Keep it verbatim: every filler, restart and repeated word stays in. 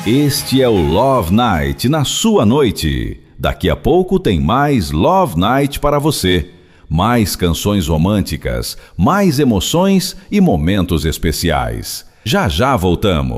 Este é o Love Night na sua noite. Daqui a pouco tem mais Love Night para você. Mais canções românticas, mais emoções e momentos especiais. Já já voltamos.